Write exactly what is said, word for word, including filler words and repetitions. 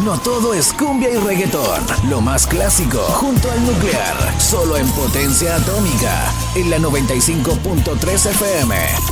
No todo es cumbia y reggaetón. Lo más clásico junto al nuclear. Solo en Potencia Atómica. En la noventa y cinco punto tres F M.